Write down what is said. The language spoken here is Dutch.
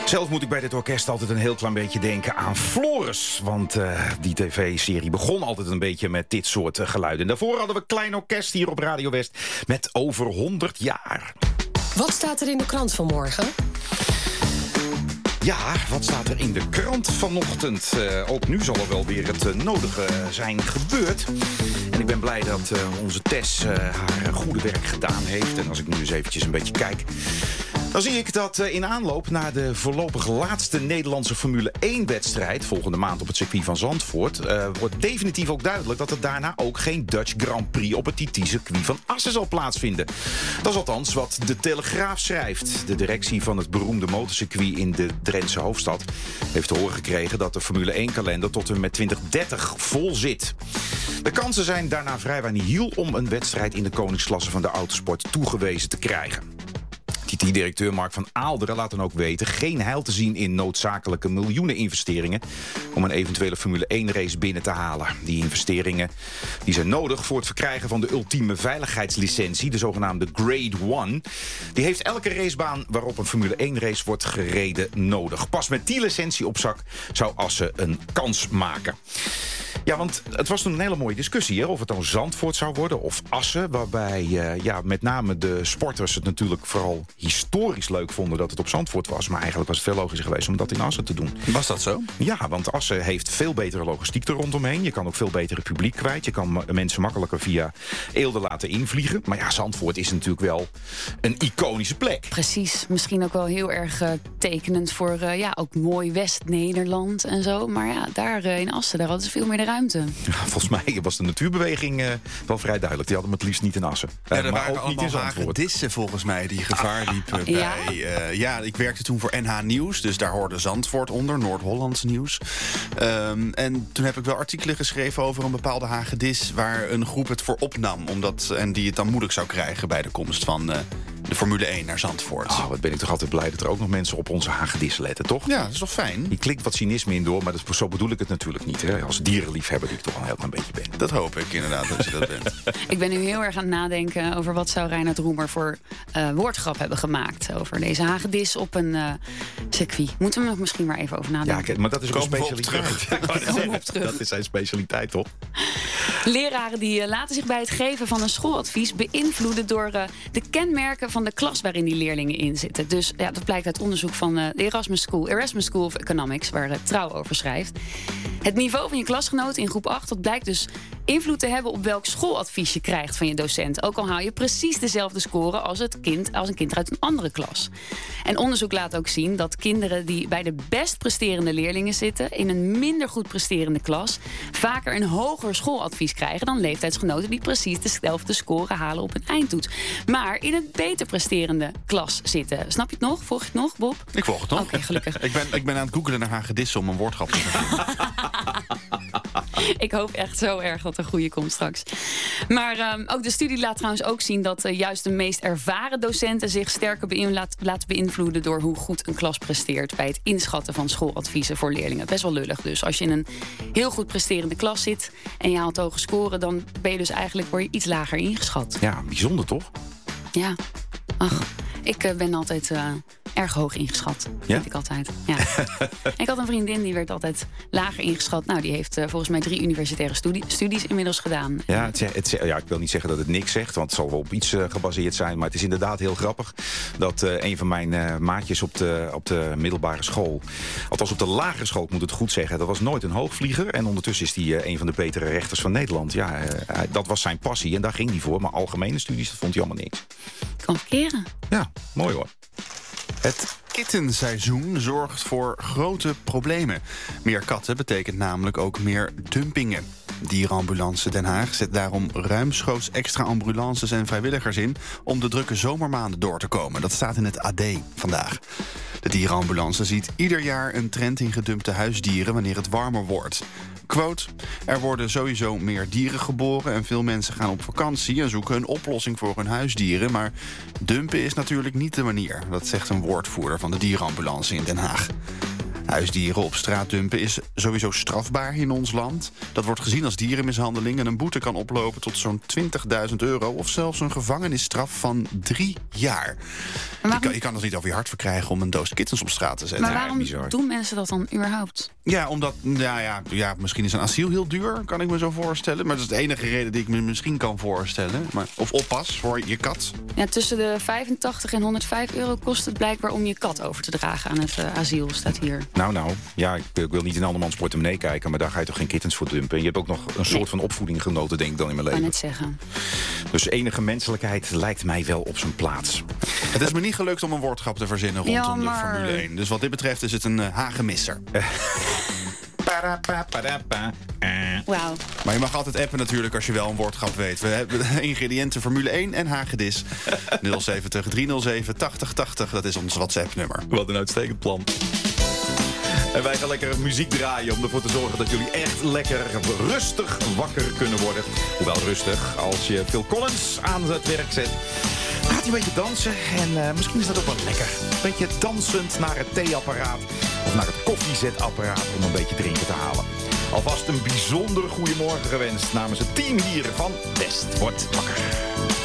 Zelf moet ik bij dit orkest altijd een heel klein beetje denken aan Floris. Want die tv-serie begon altijd een beetje met dit soort geluiden. En daarvoor hadden we Klein Orkest hier op Radio West met over 100 jaar. Wat staat er in de krant vanmorgen? Ja, wat staat er in de krant vanochtend? Ook nu zal er wel weer het nodige zijn gebeurd. En ik ben blij dat onze Tess haar goede werk gedaan heeft. En als ik nu eens eventjes een beetje kijk, dan zie ik dat in aanloop naar de voorlopig laatste Nederlandse Formule 1-wedstrijd... volgende maand op het circuit van Zandvoort... wordt definitief ook duidelijk dat er daarna ook geen Dutch Grand Prix... op het TT-circuit van Assen zal plaatsvinden. Dat is althans wat de Telegraaf schrijft. De directie van het beroemde motorcircuit in de Drentse hoofdstad... heeft te horen gekregen dat de Formule 1-kalender tot en met 2030 vol zit. De kansen zijn daarna vrijwel nihil om een wedstrijd in de koningsklasse van de autosport toegewezen te krijgen. TT-directeur Mark van Aalderen laat dan ook weten geen heil te zien in noodzakelijke miljoeneninvesteringen om een eventuele Formule 1-race binnen te halen. Die investeringen die zijn nodig voor het verkrijgen van de ultieme veiligheidslicentie, de zogenaamde Grade 1. Die heeft elke racebaan waarop een Formule 1-race wordt gereden nodig. Pas met die licentie op zak zou Assen een kans maken. Ja, want het was toen een hele mooie discussie, hè, of het dan Zandvoort zou worden of Assen, waarbij met name de sporters het natuurlijk vooral historisch leuk vonden dat het op Zandvoort was. Maar eigenlijk was het veel logischer geweest om dat in Assen te doen. Was dat zo? Ja, want Assen heeft veel betere logistiek er rondomheen. Je kan ook veel beter het publiek kwijt. Je kan mensen makkelijker via Eelde laten invliegen. Maar ja, Zandvoort is natuurlijk wel een iconische plek. Precies. Misschien ook wel heel erg tekenend voor ook mooi West-Nederland en zo. Maar ja, daar in Assen, daar hadden ze veel meer de ruimte. Ja, volgens mij was de natuurbeweging wel vrij duidelijk. Die hadden hem het liefst niet in Assen. Ja, er maar waren ook niet in Zandvoort. hagedissen volgens mij die gevaar liepen bij... ik werkte toen voor NH Nieuws, dus daar hoorde Zandvoort onder, Noord-Hollands nieuws. En toen heb ik wel artikelen geschreven over een bepaalde hagedis waar een groep het voor opnam, en die het dan moeilijk zou krijgen bij de komst van de Formule 1 naar Zandvoort. Oh, wat ben ik toch altijd blij dat er ook nog mensen op onze hagedis letten, toch? Ja, dat is toch fijn? Die klinkt wat cynisme in door, maar zo bedoel ik het natuurlijk niet. Hè? Als dierenliefhebber die ik toch wel een heel klein beetje ben. Dat hoop ik inderdaad, dat je dat bent. Ik ben nu heel erg aan het nadenken over wat zou Reinhard Roemer voor woordgrap hebben gemaakt over deze hagedis op een circuit. Moeten we er misschien maar even over nadenken. Ja, maar dat is ook een specialiteit. Dat is zijn specialiteit, toch? Leraren die laten zich bij het geven van een schooladvies beïnvloeden door de kenmerken van de klas waarin die leerlingen in zitten. Dus ja, dat blijkt uit onderzoek van de Erasmus School of Economics, waar Trouw over schrijft. Het niveau van je klasgenoot in groep 8, dat blijkt dus invloed te hebben op welk schooladvies je krijgt van je docent. Ook al haal je precies dezelfde score als een kind uit een andere klas. En onderzoek laat ook zien dat kinderen die bij de best presterende leerlingen zitten in een minder goed presterende klas vaker een hoger schooladvies krijgen dan leeftijdsgenoten die precies dezelfde score halen op een eindtoets. Maar in een beter presterende klas zitten. Snap je het nog? Volg je het nog, Bob? Ik volg het nog. Oké, gelukkig. Ik ben aan het googelen naar hagedissen om een woordgrap te vinden. Ik hoop echt zo erg dat er goede komt straks. Maar ook de studie laat trouwens ook zien dat juist de meest ervaren docenten zich sterker laten beïnvloeden door hoe goed een klas presteert bij het inschatten van schooladviezen voor leerlingen. Best wel lullig dus. Als je in een heel goed presterende klas zit en je haalt hoge scoren, dan ben je dus word je iets lager ingeschat. Ja, bijzonder toch? Ja. Ach, ik ben altijd erg hoog ingeschat. Ja? Vind ik altijd. Ja. Ik had een vriendin die werd altijd lager ingeschat. Nou, die heeft volgens mij 3 universitaire studies inmiddels gedaan. Ja, ik wil niet zeggen dat het niks zegt, want het zal wel op iets gebaseerd zijn. Maar het is inderdaad heel grappig dat een van mijn maatjes op de middelbare school, althans op de lagere school, ik moet het goed zeggen, dat was nooit een hoogvlieger. En ondertussen is hij een van de betere rechters van Nederland. Ja, dat was zijn passie en daar ging hij voor. Maar algemene studies, dat vond hij allemaal niks. Kan verkeren. Ja, mooi hoor. Het kittenseizoen zorgt voor grote problemen. Meer katten betekent namelijk ook meer dumpingen. Dierenambulance Den Haag zet daarom ruimschoots extra ambulances en vrijwilligers in om de drukke zomermaanden door te komen. Dat staat in het AD vandaag. De dierenambulance ziet ieder jaar een trend in gedumpte huisdieren wanneer het warmer wordt. Quote, er worden sowieso meer dieren geboren en veel mensen gaan op vakantie en zoeken een oplossing voor hun huisdieren. Maar dumpen is natuurlijk niet de manier, dat zegt een woordvoerder van de dierenambulance in Den Haag. Huisdieren op straat dumpen is sowieso strafbaar in ons land. Dat wordt gezien als dierenmishandeling en een boete kan oplopen tot zo'n €20.000 of zelfs een gevangenisstraf van 3 jaar. Je kan het niet over je hart verkrijgen om een doos kittens op straat te zetten. Maar waarom doen mensen dat dan überhaupt? Ja, omdat, misschien is een asiel heel duur, kan ik me zo voorstellen. Maar dat is de enige reden die ik me misschien kan voorstellen. Of oppas voor je kat. Ja, tussen de 85 en €105 kost het blijkbaar om je kat over te dragen aan het asiel, staat hier. Nou, ja, ik wil niet in andermans portemonnee kijken, maar daar ga je toch geen kittens voor dumpen. En je hebt ook nog een soort van opvoeding genoten, denk ik dan in mijn leven. Ik kan het zeggen. Dus enige menselijkheid lijkt mij wel op zijn plaats. Het is me niet gelukt om een woordgrap te verzinnen rondom de Formule 1. Dus wat dit betreft is het een hagemisser. Wauw. Maar je mag altijd appen natuurlijk als je wel een woordgrap weet. We hebben ingrediënten Formule 1 en hagedis. 070 307 8080, dat is ons WhatsApp-nummer. Wat een uitstekend plan. En wij gaan lekker muziek draaien om ervoor te zorgen dat jullie echt lekker rustig wakker kunnen worden. Hoewel rustig, als je Phil Collins aan het werk zet, gaat hij een beetje dansen. En misschien is dat ook wel lekker. Een beetje dansend naar het theeapparaat of naar het koffiezetapparaat om een beetje drinken te halen. Alvast een bijzonder goede morgen gewenst namens het team hier van Best Wordt Wakker.